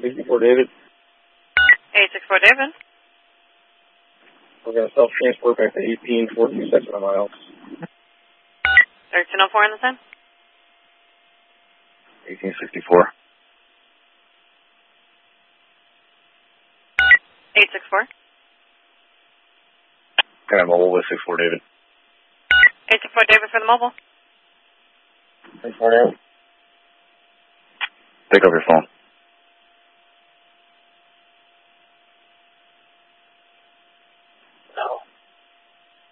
864 David. 864 David. We're going to self-transport back to 1846 miles. 1304 on the side. 1864. 864. Can I mobile with 64 David? 864 David for the mobile. 848. Pick up your phone.